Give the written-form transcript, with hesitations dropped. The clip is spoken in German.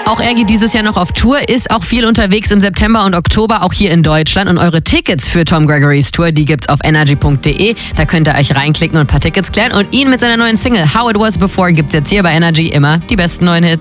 Auch er geht dieses Jahr noch auf Tour, ist auch viel unterwegs im September und Oktober, auch hier in Deutschland. Und eure Tickets für Tom Gregorys Tour, die gibt's auf energy.de. Da könnt ihr euch reinklicken und ein paar Tickets klären. Und ihn mit seiner neuen Single How It Was Before gibt's jetzt hier bei Energy immer die besten neuen Hits.